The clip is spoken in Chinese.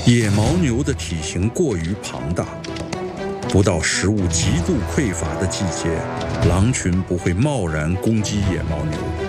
野牦牛的体型过于庞大，不到食物极度匮乏的季节，狼群不会贸然攻击野牦牛。